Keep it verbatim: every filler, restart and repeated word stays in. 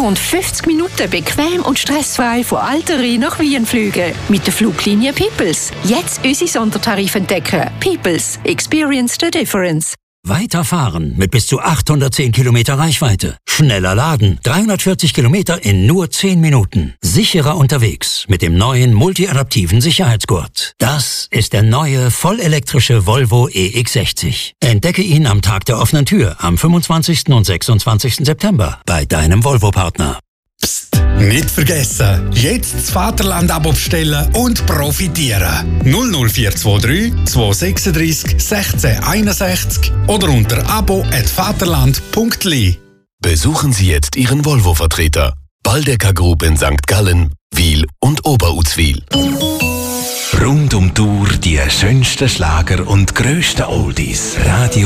rund fünfzig Minuten bequem und stressfrei von Alteri nach Wien fliegen. Mit der Fluglinie Peoples. Jetzt unsere Sondertarife entdecken. Peoples. Experience the difference. Weiterfahren mit bis zu achthundertzehn Kilometer Reichweite. Schneller laden. dreihundertvierzig Kilometer in nur zehn Minuten. Sicherer unterwegs mit dem neuen multiadaptiven Sicherheitsgurt. Das ist der neue vollelektrische Volvo E X sechzig. Entdecke ihn am Tag der offenen Tür am fünfundzwanzigsten und sechsundzwanzigsten September bei deinem Volvo-Partner. Psst, nicht vergessen, jetzt das Vaterland-Abo bestellen und profitieren. null null vier zwei drei zwei sechs drei sechzehn einundsechzig oder unter abo at vaterland punkt l i. Besuchen Sie jetzt Ihren Volvo-Vertreter. Baldecker Group in Sankt Gallen, Wil und Oberuzwil. Rund um die Uhr die schönsten Schlager und grössten Oldies. Radio